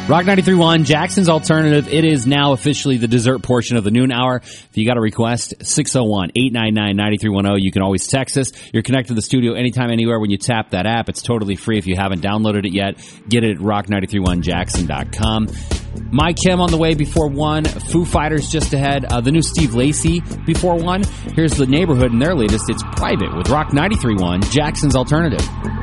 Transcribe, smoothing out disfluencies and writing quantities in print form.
Rock 93.1, Jackson's Alternative. It is now officially the dessert portion of the noon hour. If you got a request, 601-899-9310. You can always text us. You're connected to the studio anytime, anywhere when you tap that app. It's totally free. If you haven't downloaded it yet, get it at rock931jackson.com. My Kim on the way before 1. Foo Fighters just ahead. The new Steve Lacy before 1. Here's The Neighborhood and their latest. It's Private with Rock 93.1, Jackson's Alternative.